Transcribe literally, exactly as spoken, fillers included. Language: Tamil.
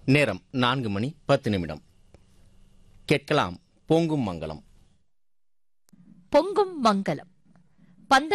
நேரம் நான்கு மணி பத்து நிமிடம். கேட்கலாம் பொங்கும் மங்கலம். பொங்கும் மங்கலம்